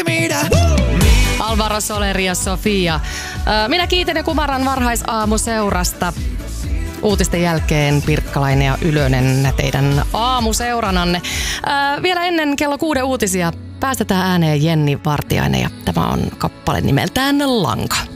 Alvaro Soler ja Sofia. Minä kiitän ja kumarran varhaisaamuseurasta. Uutisten jälkeen Pirkkalainen ja Ylönen teidän aamuseurananne. Vielä ennen kello 6 uutisia päästetään ääneen Jenni Vartiainen ja tämä on kappale nimeltään Lanka.